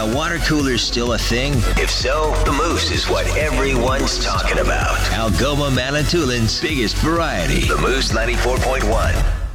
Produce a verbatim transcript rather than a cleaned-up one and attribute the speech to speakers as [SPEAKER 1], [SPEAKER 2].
[SPEAKER 1] Are water coolers still a thing? If so, the Moose is what everyone's talking about. Algoma Manitoulин's biggest variety. The Moose ninety-four point one.